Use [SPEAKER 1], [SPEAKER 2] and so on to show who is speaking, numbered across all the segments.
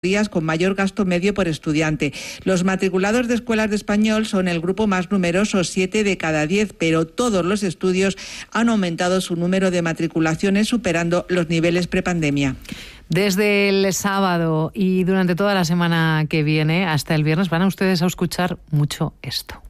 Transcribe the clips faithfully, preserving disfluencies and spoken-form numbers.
[SPEAKER 1] con mayor gasto medio por estudiante. Los matriculados de escuelas de español son el grupo más numeroso, siete de cada diez, pero todos los estudios han aumentado su número de matriculaciones, superando los niveles prepandemia.
[SPEAKER 2] Desde el sábado y durante toda la semana que viene hasta el viernes van a ustedes a escuchar mucho esto.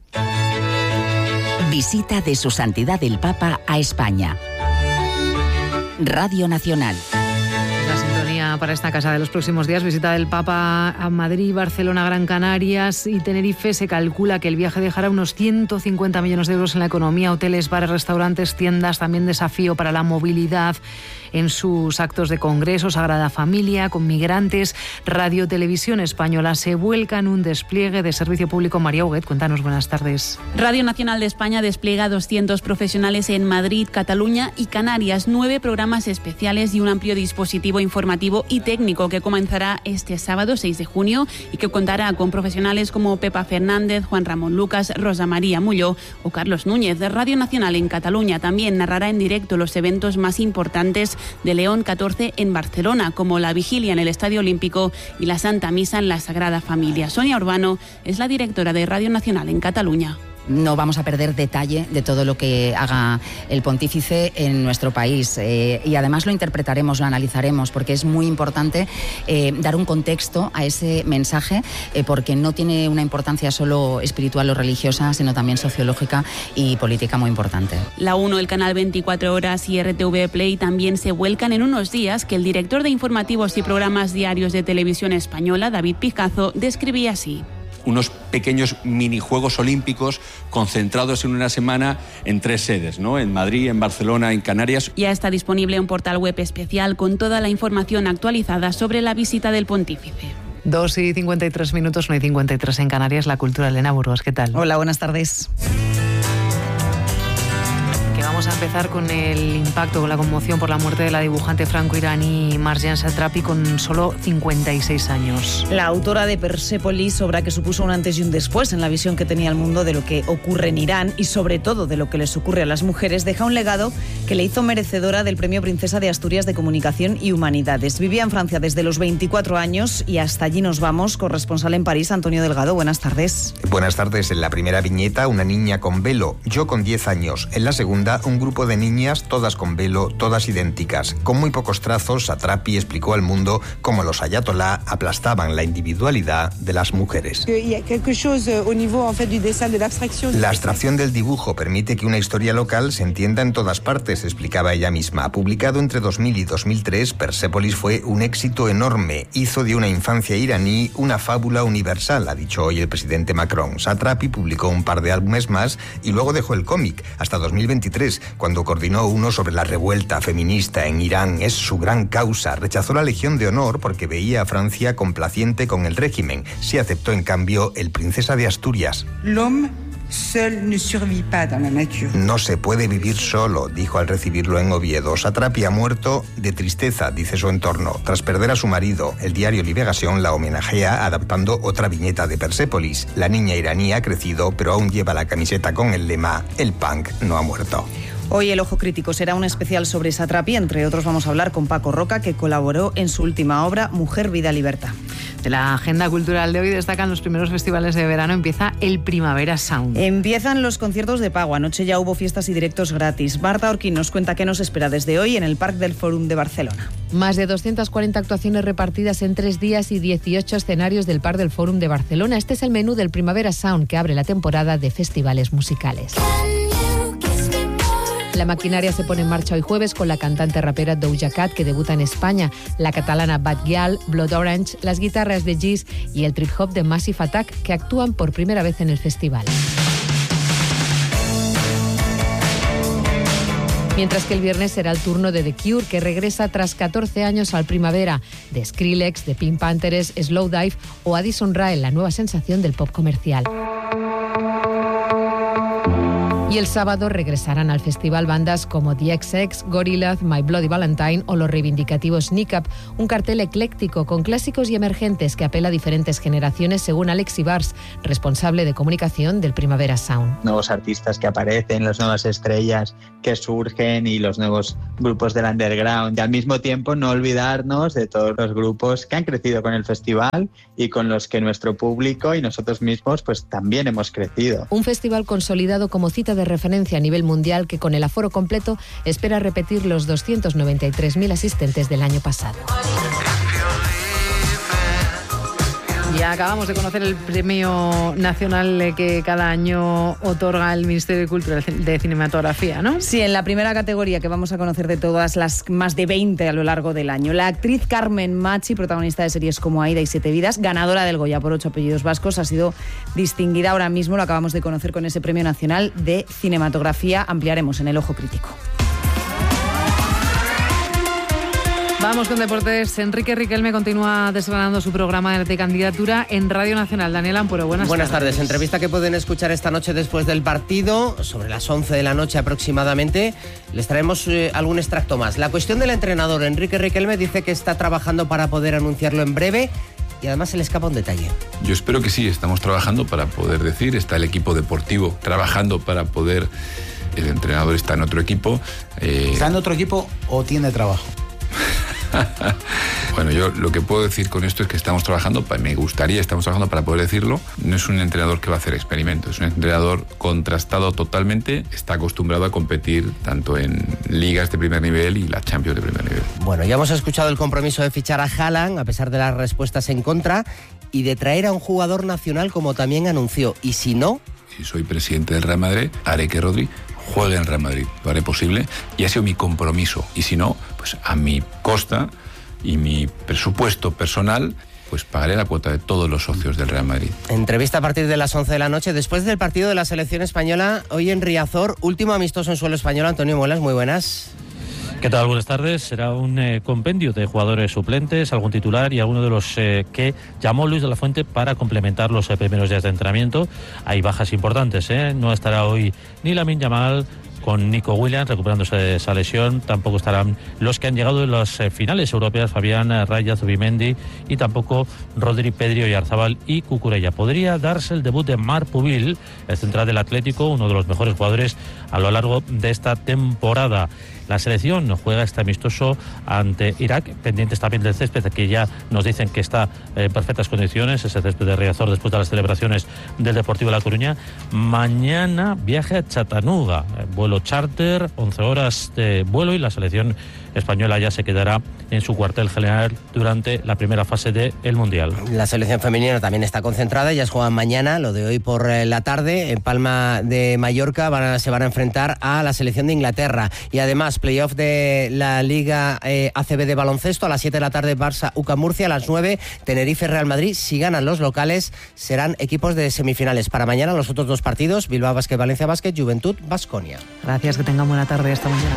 [SPEAKER 3] Visita de Su Santidad el Papa a España. Radio Nacional.
[SPEAKER 2] La sintonía para esta casa de los próximos días. Visita del Papa a Madrid, Barcelona, Gran Canarias y Tenerife. Se calcula que el viaje dejará unos ciento cincuenta millones de euros en la economía, hoteles, bares, restaurantes, tiendas, también desafío para la movilidad en sus actos de congreso, Sagrada Familia, con migrantes. Radio Televisión Española se vuelca en un despliegue de servicio público. María Huguet, cuéntanos, buenas tardes.
[SPEAKER 4] Radio Nacional de España despliega doscientos profesionales en Madrid, Cataluña y Canarias, nueve programas especiales y un amplio dispositivo informativo y técnico que comenzará este sábado seis de junio y que contará con profesionales como Pepa Fernández, Juan Ramón Lucas, Rosa María Mulló o Carlos Núñez. Radio Nacional en Cataluña también narrará en directo los eventos más importantes de León catorce en Barcelona, como la vigilia en el Estadio Olímpico y la Santa Misa en la Sagrada Familia. Sonia Urbano es la directora de Radio Nacional en Cataluña.
[SPEAKER 5] No vamos a perder detalle de todo lo que haga el pontífice en nuestro país eh, y además lo interpretaremos, lo analizaremos, porque es muy importante eh, dar un contexto a ese mensaje, eh, porque no tiene una importancia solo espiritual o religiosa, sino también sociológica y política muy importante.
[SPEAKER 4] La uno, el canal veinticuatro horas y R T V Play también se vuelcan en unos días que el director de informativos y programas diarios de Televisión Española, David Picazo, describía así.
[SPEAKER 6] Unos pequeños minijuegos olímpicos concentrados en una semana en tres sedes, ¿no? En Madrid, en Barcelona, en Canarias.
[SPEAKER 4] Ya está disponible un portal web especial con toda la información actualizada sobre la visita del pontífice.
[SPEAKER 2] Dos y cincuenta y tres minutos, no hay cincuenta y tres en Canarias. La cultura, Elena Burgos, ¿qué tal?
[SPEAKER 7] Hola, buenas tardes.
[SPEAKER 2] Vamos a empezar con el impacto, con la conmoción por la muerte de la dibujante franco-iraní Marjane Satrapi con solo cincuenta y seis años.
[SPEAKER 7] La autora de Persépolis, obra que supuso un antes y un después en la visión que tenía el mundo de lo que ocurre en Irán y sobre todo de lo que les ocurre a las mujeres, deja un legado que le hizo merecedora del Premio Princesa de Asturias de Comunicación y Humanidades. Vivía en Francia desde los veinticuatro años y hasta allí nos vamos. Corresponsal en París, Antonio Delgado, buenas tardes.
[SPEAKER 8] Buenas tardes. En la primera viñeta, una niña con velo, yo con diez años. En la segunda, un grupo de niñas, todas con velo, todas idénticas. Con muy pocos trazos, Satrapi explicó al mundo cómo los ayatolá aplastaban la individualidad de las mujeres. La abstracción del dibujo permite que una historia local se entienda en todas partes, explicaba ella misma. Publicado entre dos mil y dos mil tres, Persépolis fue un éxito enorme. Hizo de una infancia iraní una fábula universal, ha dicho hoy el presidente Macron. Satrapi publicó un par de álbumes más y luego dejó el cómic hasta dos mil veintitrés, cuando coordinó uno sobre la revuelta feminista en Irán. Es su gran causa. Rechazó la Legión de Honor porque veía a Francia complaciente con el régimen. Sí aceptó, en cambio, el Princesa de Asturias.
[SPEAKER 9] L'homme seul ne survit pas dans la nature.
[SPEAKER 8] No se puede vivir solo, dijo al recibirlo en Oviedo. Satrapi ha muerto de tristeza, dice su entorno. Tras perder a su marido, el diario Liberación la homenajea adaptando otra viñeta de Persépolis. La niña iraní ha crecido, pero aún lleva la camiseta con el lema «El punk no ha muerto».
[SPEAKER 7] Hoy el Ojo Crítico será un especial sobre Satrapi. Entre otros vamos a hablar con Paco Roca, que colaboró en su última obra, Mujer, Vida, Libertad.
[SPEAKER 2] De la agenda cultural de hoy destacan los primeros festivales de verano. Empieza el Primavera Sound.
[SPEAKER 7] Empiezan los conciertos de pago. Anoche ya hubo fiestas y directos gratis. Marta Orquín nos cuenta qué nos espera desde hoy en el Parc del Fòrum de Barcelona.
[SPEAKER 10] Más de doscientas cuarenta actuaciones repartidas en tres días y dieciocho escenarios del Parc del Fòrum de Barcelona. Este es el menú del Primavera Sound, que abre la temporada de festivales musicales. La maquinaria se pone en marcha hoy jueves con la cantante rapera Doja Cat, que debuta en España, la catalana Bad Gyal, Blood Orange, las guitarras de Giz y el trip hop de Massive Attack, que actúan por primera vez en el festival. Mientras que el viernes será el turno de The Cure, que regresa tras catorce años al Primavera, de Skrillex, de Pink Panthers, Slowdive o Addison Rae, la nueva sensación del pop comercial. Y el sábado regresarán al festival bandas como The X X, Gorillaz, My Bloody Valentine o los reivindicativos Niqab, un cartel ecléctico con clásicos y emergentes que apela a diferentes generaciones, según Alex Ibars, responsable de comunicación del Primavera Sound.
[SPEAKER 11] Nuevos artistas que aparecen, las nuevas estrellas que surgen y los nuevos grupos del underground. Y al mismo tiempo no olvidarnos de todos los grupos que han crecido con el festival y con los que nuestro público y nosotros mismos pues también hemos crecido.
[SPEAKER 10] Un festival consolidado como cita de referencia a nivel mundial que con el aforo completo espera repetir los doscientos noventa y tres mil asistentes del año pasado.
[SPEAKER 2] Ya acabamos de conocer el premio nacional que cada año otorga el Ministerio de Cultura de Cinematografía, ¿no?
[SPEAKER 7] Sí, en la primera categoría que vamos a conocer de todas las más de veinte a lo largo del año. La actriz Carmen Machi, protagonista de series como Aida y Siete Vidas, ganadora del Goya por Ocho apellidos vascos, ha sido distinguida ahora mismo, lo acabamos de conocer con ese premio nacional de cinematografía. Ampliaremos en el Ojo Crítico.
[SPEAKER 2] Vamos con deportes. Enrique Riquelme continúa desgranando su programa de candidatura en Radio Nacional. Daniel Ampuro, buenas,
[SPEAKER 12] buenas tardes.
[SPEAKER 2] tardes.
[SPEAKER 12] Entrevista que pueden escuchar esta noche después del partido, sobre las once de la noche aproximadamente. Les traemos eh, algún extracto más. La cuestión del entrenador Enrique Riquelme dice que está trabajando para poder anunciarlo en breve y además se le escapa un detalle.
[SPEAKER 13] Yo espero que sí, estamos trabajando para poder decir, está el equipo deportivo trabajando para poder, el entrenador está en otro equipo.
[SPEAKER 14] Eh... ¿Está en otro equipo o tiene trabajo?
[SPEAKER 13] Bueno, yo lo que puedo decir con esto es que estamos trabajando, me gustaría, estamos trabajando para poder decirlo. No es un entrenador que va a hacer experimentos, es un entrenador contrastado totalmente, está acostumbrado a competir tanto en ligas de primer nivel y la Champions de primer nivel.
[SPEAKER 12] Bueno, ya hemos escuchado el compromiso de fichar a Haaland, a pesar de las respuestas en contra, y de traer a un jugador nacional como también anunció. Y si no...
[SPEAKER 13] Si soy presidente del Real Madrid, haré que Rodri juegue en el Real Madrid, lo haré posible y ha sido mi compromiso. Y si no, pues a mi costa y mi presupuesto personal, pues pagaré la cuota de todos los socios del Real Madrid.
[SPEAKER 12] Entrevista a partir de las once de la noche, después del partido de la selección española, hoy en Riazor, último amistoso en suelo español. Antonio Muelas, muy buenas.
[SPEAKER 15] ¿Qué tal? Buenas tardes. Será un eh, compendio de jugadores suplentes, algún titular y alguno de los eh, que llamó Luis de la Fuente para complementar los eh, primeros días de entrenamiento. Hay bajas importantes, ¿eh? No estará hoy ni Lamine Yamal con Nico Williams recuperándose de esa lesión. Tampoco estarán los que han llegado en las eh, finales europeas, Fabián, eh, Raya, Zubimendi, y tampoco Rodri, Pedri, Oyarzabal y Cucurella. Podría darse el debut de Marc Pubil, el central del Atlético, uno de los mejores jugadores a lo largo de esta temporada. La selección juega este amistoso ante Irak, pendientes también del césped, que ya nos dicen que está en perfectas condiciones, ese césped de Riazor después de las celebraciones del Deportivo de La Coruña. Mañana viaje a Chattanooga, vuelo charter, once horas de vuelo, y la selección española ya se quedará en su cuartel general durante la primera fase del Mundial.
[SPEAKER 12] La selección femenina también está concentrada, ellas juegan mañana, lo de hoy por la tarde, en Palma de Mallorca, van a, se van a enfrentar a la selección de Inglaterra. Y además, playoff de la Liga eh, A C B de baloncesto, a las siete de la tarde Barça U C A M Murcia, a las nueve Tenerife Real Madrid. Si ganan los locales, serán equipos de semifinales. Para mañana los otros dos partidos, Bilbao Basket, Valencia Basket, Juventud, Baskonia.
[SPEAKER 2] Gracias, que tengan buena tarde, hasta mañana.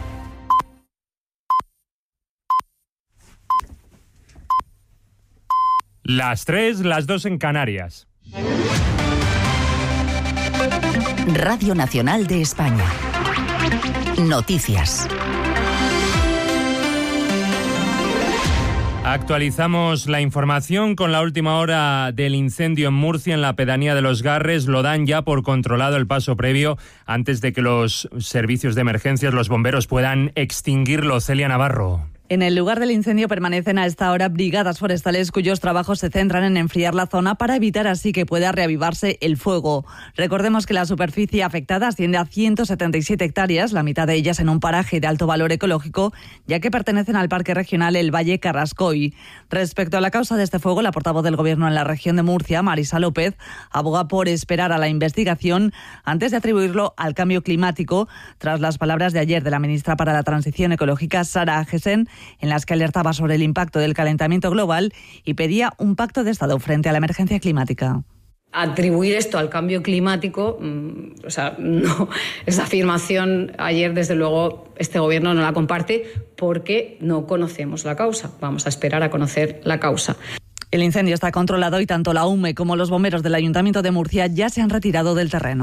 [SPEAKER 16] Las tres, las dos en Canarias.
[SPEAKER 3] Radio Nacional de España. Noticias.
[SPEAKER 16] Actualizamos la información con la última hora del incendio en Murcia, en la pedanía de Los Garres. Lo dan ya por controlado el paso previo antes de que los servicios de emergencias, los bomberos, puedan extinguirlo. Celia Navarro.
[SPEAKER 17] En el lugar del incendio permanecen a esta hora brigadas forestales cuyos trabajos se centran en enfriar la zona para evitar así que pueda reavivarse el fuego. Recordemos que la superficie afectada asciende a ciento setenta y siete hectáreas, la mitad de ellas en un paraje de alto valor ecológico, ya que pertenecen al Parque Regional El Valle Carrascoy. Respecto a la causa de este fuego, la portavoz del Gobierno en la región de Murcia, Marisa López, aboga por esperar a la investigación antes de atribuirlo al cambio climático, tras las palabras de ayer de la ministra para la Transición Ecológica, Sara Agesen, en las que alertaba sobre el impacto del calentamiento global y pedía un pacto de Estado frente a la emergencia climática.
[SPEAKER 18] Atribuir esto al cambio climático, o sea, no, esa afirmación ayer, desde luego, este Gobierno no la comparte porque no conocemos la causa. Vamos a esperar a conocer la causa.
[SPEAKER 17] El incendio está controlado y tanto la U M E como los bomberos del Ayuntamiento de Murcia ya se han retirado del terreno.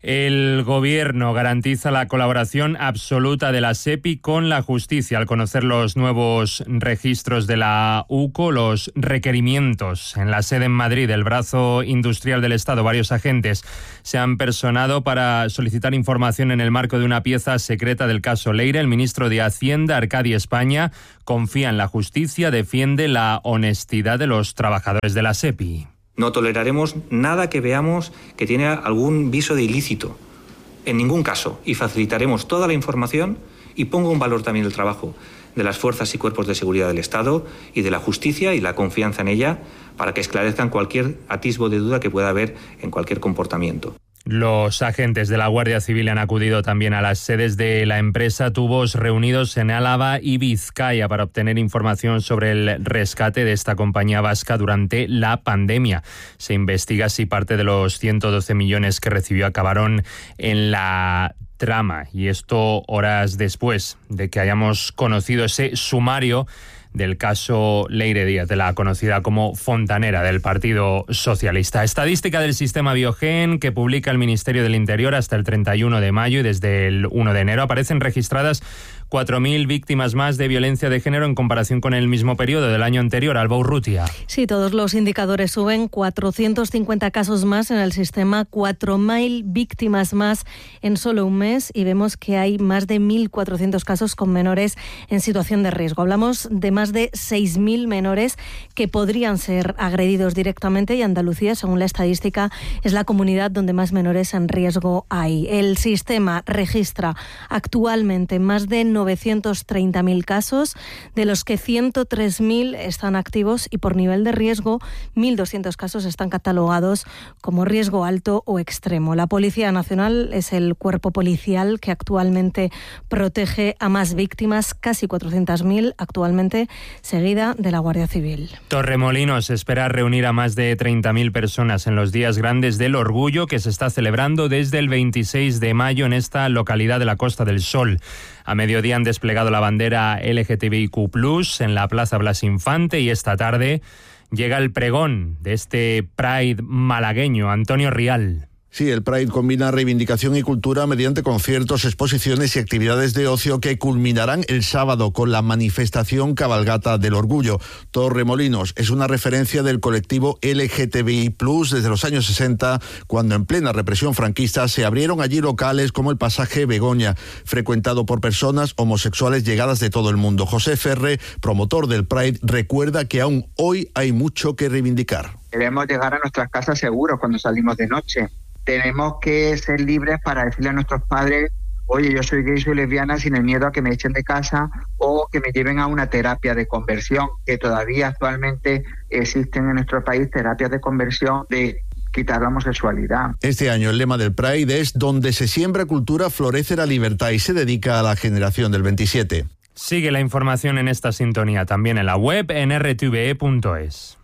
[SPEAKER 16] El Gobierno garantiza la colaboración absoluta de la SEPI con la justicia al conocer los nuevos registros de la U C O, los requerimientos. En la sede en Madrid del brazo industrial del Estado, varios agentes se han personado para solicitar información en el marco de una pieza secreta del caso Leire. El ministro de Hacienda, Arcadi España, confía en la justicia, defiende la honestidad de los trabajadores de la SEPI.
[SPEAKER 19] No toleraremos nada que veamos que tiene algún viso de ilícito, en ningún caso, y facilitaremos toda la información y pongo en valor también el trabajo de las fuerzas y cuerpos de seguridad del Estado y de la justicia y la confianza en ella para que esclarezcan cualquier atisbo de duda que pueda haber en cualquier comportamiento.
[SPEAKER 16] Los agentes de la Guardia Civil han acudido también a las sedes de la empresa Tubos reunidos en Álava y Vizcaya para obtener información sobre el rescate de esta compañía vasca durante la pandemia. Se investiga si parte de los ciento doce millones que recibió acabaron en la trama, y esto horas después de que hayamos conocido ese sumario del caso Leire Díaz, de la conocida como fontanera del Partido Socialista. Estadística del sistema Biogen que publica el Ministerio del Interior hasta el treinta y uno de mayo, y desde el uno de enero aparecen registradas cuatro mil víctimas más de violencia de género en comparación con el mismo periodo del año anterior. Alba Urrutia.
[SPEAKER 20] Sí, todos los indicadores suben. cuatrocientos cincuenta casos más en el sistema, cuatro mil víctimas más en solo un mes, y vemos que hay más de mil cuatrocientos casos con menores en situación de riesgo. Hablamos de más de seis mil menores que podrían ser agredidos directamente, y Andalucía, según la estadística, es la comunidad donde más menores en riesgo hay. El sistema registra actualmente más de novecientos treinta mil casos, de los que ciento tres mil están activos, y por nivel de riesgo, mil doscientos casos están catalogados como riesgo alto o extremo. La Policía Nacional es el cuerpo policial que actualmente protege a más víctimas, casi cuatrocientos mil actualmente, seguida de la Guardia Civil.
[SPEAKER 16] Torremolinos espera reunir a más de treinta mil personas en los días grandes del Orgullo, que se está celebrando desde el veintiséis de mayo en esta localidad de la Costa del Sol. A mediodía han desplegado la bandera L G T B I Q plus, en la Plaza Blas Infante, y esta tarde llega el pregón de este Pride malagueño. Antonio Rial.
[SPEAKER 21] Sí, el Pride combina reivindicación y cultura mediante conciertos, exposiciones y actividades de ocio que culminarán el sábado con la manifestación Cabalgata del Orgullo. Torremolinos es una referencia del colectivo L G T B I plus desde los años sesenta, cuando en plena represión franquista se abrieron allí locales como el Pasaje Begoña, frecuentado por personas homosexuales llegadas de todo el mundo. José Ferre, promotor del Pride, recuerda que aún hoy hay mucho que reivindicar.
[SPEAKER 22] Debemos llegar a nuestras casas seguros cuando salimos de noche. Tenemos que ser libres para decirle a nuestros padres: oye, yo soy gay, soy lesbiana, sin el miedo a que me echen de casa o que me lleven a una terapia de conversión, que todavía actualmente existen en nuestro país terapias de conversión de quitar la homosexualidad.
[SPEAKER 21] Este año el lema del Pride es: donde se siembra cultura, florece la libertad, y se dedica a la generación del veintisiete.
[SPEAKER 16] Sigue la información en esta sintonía también en la web en r t v e punto es.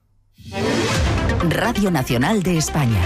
[SPEAKER 3] Radio Nacional de España.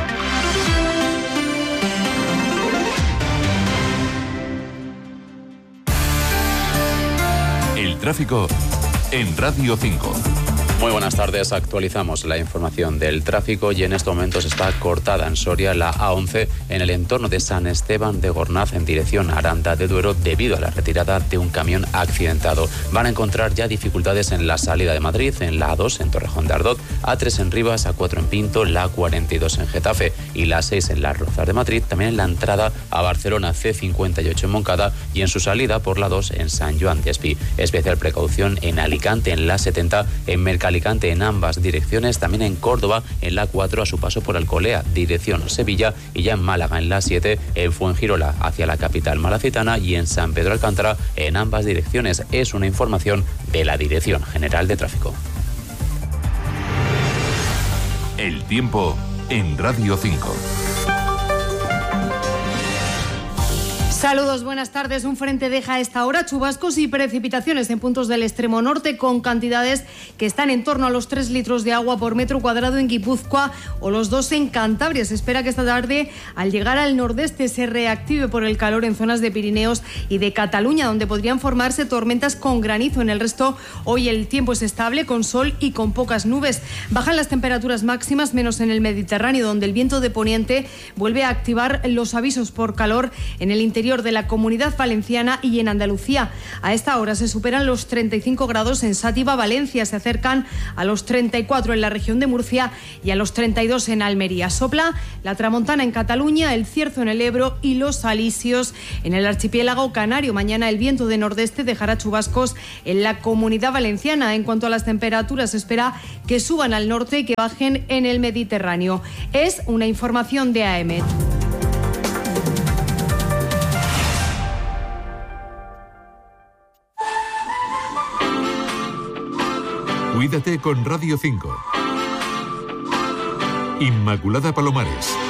[SPEAKER 23] El tráfico en Radio cinco.
[SPEAKER 24] Muy buenas tardes, actualizamos la información del tráfico y en estos momentos está cortada en Soria la A once en el entorno de San Esteban de Gornaz en dirección a Aranda de Duero debido a la retirada de un camión accidentado. Van a encontrar ya dificultades en la salida de Madrid, en la A dos en Torrejón de Ardoz, A tres en Rivas, A cuatro en Pinto, la cuarenta y dos en Getafe y la seis en Las Rozas de Madrid, también en la entrada a Barcelona C cincuenta y ocho en Moncada y en su salida por la dos en San Joan de Espí. Especial precaución en Alicante en la setenta, en Mercadillo Alicante en ambas direcciones, también en Córdoba en la cuatro a su paso por Alcolea, dirección Sevilla, y ya en Málaga en la siete, en Fuengirola hacia la capital malacitana y en San Pedro Alcántara en ambas direcciones. Es una información de la Dirección General de Tráfico.
[SPEAKER 23] El tiempo en Radio cinco.
[SPEAKER 1] Saludos, buenas tardes. Un frente deja a esta hora chubascos y precipitaciones en puntos del extremo norte con cantidades que están en torno a los tres litros de agua por metro cuadrado en Guipúzcoa o los dos en Cantabria. Se espera que esta tarde, al llegar al nordeste, se reactive por el calor en zonas de Pirineos y de Cataluña, donde podrían formarse tormentas con granizo. En el resto, hoy el tiempo es estable, con sol y con pocas nubes. Bajan las temperaturas máximas, menos en el Mediterráneo, donde el viento de poniente vuelve a activar los avisos por calor en el interior de la Comunidad Valenciana y en Andalucía. A esta hora se superan los treinta y cinco grados en Sátiva, Valencia, se acercan a los treinta y cuatro en la región de Murcia y a los treinta y dos en Almería. Sopla la tramontana en Cataluña, el cierzo en el Ebro y los alisios en el archipiélago canario. Mañana el viento de nordeste dejará chubascos en la Comunidad Valenciana. En cuanto a las temperaturas, se espera que suban al norte y que bajen en el Mediterráneo. Es una información de A E M E T.
[SPEAKER 23] Cuídate con Radio cinco. Inmaculada Palomares.